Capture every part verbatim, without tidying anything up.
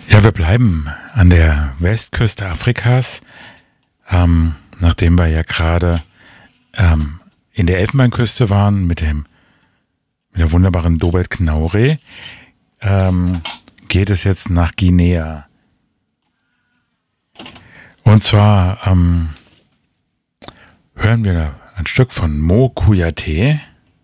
Ja, wir bleiben an der Westküste Afrikas, ähm, nachdem wir ja gerade ähm, in der Elfenbeinküste waren mit dem mit der wunderbaren Dobelt Knaure, ähm, geht es jetzt nach Guinea. Und zwar ähm, hören wir ein Stück von Mo Kouyaté.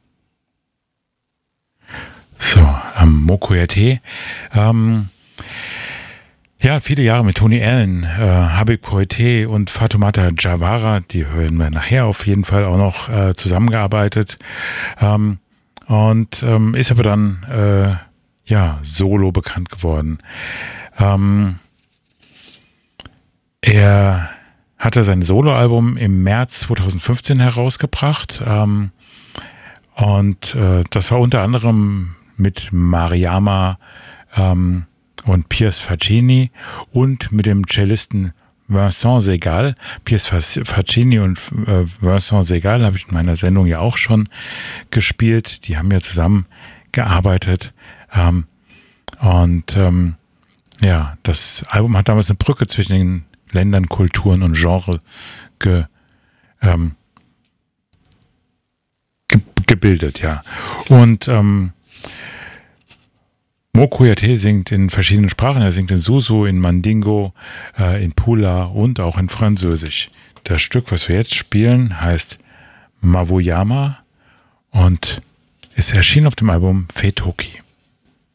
So, ähm, Mo Kouyaté. Ähm, ja, viele Jahre mit Tony Allen, äh, Habib Kouyaté und Fatoumata Diawara, die hören wir nachher auf jeden Fall auch noch äh, zusammengearbeitet. Ähm, und ähm, ist aber dann äh, ja solo bekannt geworden. Ähm, er hatte sein Soloalbum im März zweitausendfünfzehn herausgebracht. Ähm, und äh, das war unter anderem mit Mariama ähm, und Piers Faccini und mit dem Cellisten Vincent Segal. Piers Faccini und äh, Vincent Segal habe ich in meiner Sendung ja auch schon gespielt. Die haben ja zusammen gearbeitet. Ähm, und ähm, ja, das Album hat damals eine Brücke zwischen den Ländern, Kulturen und Genre ge, ähm, ge, gebildet, ja. Und ähm, Mo Kouyaté singt in verschiedenen Sprachen. Er singt in Susu, in Mandingo, äh, in Pula und auch in Französisch. Das Stück, was wir jetzt spielen, heißt Mavuyama und ist erschienen auf dem Album Fetoki.